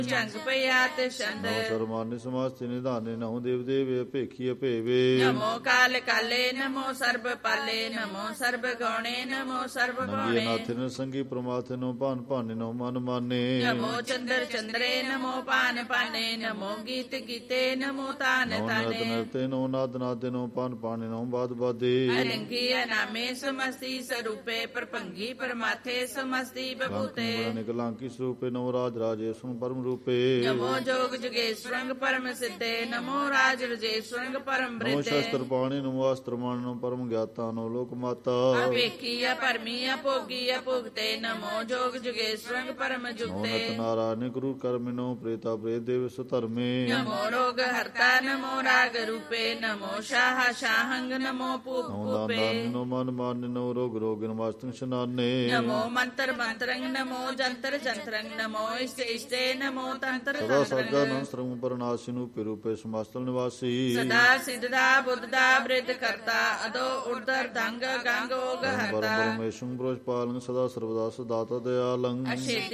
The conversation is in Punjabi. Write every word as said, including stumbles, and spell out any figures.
ਜੰਗ ਪਿਆ ਤੇ ਛੰਦ। ਨਉ ਸਰਮਾਨੀ ਸਮਾਸਤੀ ਨਿਧਾਨੇ ਨਉ ਦੇਵ ਦੇਵੇ ਭੇਖੀ ਭੇਵੇ। ਨਮੋ ਕਾਲ ਕਾਲੇ ਨਮੋ ਸਰਬ ਪਾਲੇ ਨਮੋ ਸਰਬ ਗਉਣੇ ਨਮੋ ਸਰਬ ਨੰਗੀ ਗਉਣੇ। ਨਾਥਿਨ ਸੰਗੀ ਪ੍ਰਮਾਥੇ ਨੋ ਭਾਨ ਭਾਨੇ ਨੋ ਮਨ ਮਾਨੇ। ਨਮੋ ਚੰਦਰ ਚੰਦਰੇ ਨਮੋ ਪਾਨ ਪਾਨੇ ਨਮੋ ਗੀਤ ਗੀਤੇ ਨਮੋ ਤਾਨ ਨਉ ਨਰਤ ਤਾਨੇ। ਨਰਤੇ ਨੋ ਨਾਦ ਨਾਦੇ ਨੋ ਭਾਨ ਭਾਨੇ ਨੋ ਬਾਦ ਬਾਦੇ। ਅਰੰਗੀ ਅਨਾਮੇ ਸਮਸਤੀ ਸਰੂਪੇ ਪਰਭੰਗੀ ਪਰਮਾਥੇ ਸਮਸਤੀ ਬਭੂਤੇ। ਨਿਕਲਾਂਕੀ ਸਰੂਪੇ ਨੋ ਰਾਜ ਰਾਜੇਸ਼ਵਰ ਪਰਮ ਰੂਪੇ। ਨਮੋ ਜੋਗ ਜੁਗੇਸ਼ਵਰੰਗ ਪਰਮ ਸਿੱਧੇ ਨਮੋ ਰਾਜ ਰਜੇਸ਼ਵਰੰਗ ਪਰਮ ਨਮੋ ਬ੍ਰਿਤੇ। ਸ਼ਸਤਰ ਪਾਣੀ ਨਮੋ ਅਸਤਰ ਮਾਨ ਨੋ ਪਰਮ ਗਿਆਤਾ ਨੋ ਲੋਕ ਮਾਤਾ। ਅਵੇਕੀ ਅਪਰਮੀ ਅਭੋਗੀ ਅਭੁਗਤੇ ਨਮੋ ਜੋਗ ਜੁਗੇਸ਼ਵਰੰਗ ਪਰਮ ਨੋ ਜੁਗਤੇ। ਨਤ ਨਾਰਾਇਣ ਗੁਰੂ ਕਰਮਿ ਨੋ ਪ੍ਰੇਤਾ ਪ੍ਰੇਤ ਦੇਵ ਸੁਧਰਮੇ। ਨਮੋ ਰੋਗ ਹਰਤਾ ਨਮੋ ਰਾਗ ਰੂਪੇ ਨਮੋ ਸ਼ਾਹ ਸ਼ਾਹੰਗ ਨਮੋ ਪੂਪ ਨੋ ਦਾਨ ਪੂਪੇ। ਦਾਨ ਨੋ ਮਨ ਮਾਨ ਨੋ ਰੋਗ ਰੋਗ ਨਮਸਤੰ ਸ਼ਨਾਨੇ। ਨਮੋ ਮੰਤਰ ਮੰਤਰੰਗ ਨਮੋ ਜੰਤਰ ਜੰਤਰੰਗ ਨਮੋ ਇਸ਼ਟ ਇਸ਼ਟੇ ਨਮੋ ਤੰਤਰ ਸਦਾ ਸਰਗਾ ਤੰਤਰੰਗ। ਨੰ ਸਰਮ ਪਰਨਾਸੀ ਨੂੰ ਪਿਰੂਪੇ ਸਮਸਤਲ ਨਿਵਾਸੀ। ਸਦਾ ਸਿੱਧਦਾ ਬੁੱਧਦਾ ਬ੍ਰਿਧ ਕਰਤਾ ਅਦੋ ਉਰਦਰ ਦੰਗ ਗੰਗ ਓਗ ਪਰਮ ਹਰਤਾ। ਪਰਮੇਸ਼ਵਰ ਬ੍ਰਹਮ ਪਾਲੰ ਸਦਾ ਸਰਵਦਾ ਸਦਾਤਾ ਦਇਆਲੰ। ਅਸ਼ੇ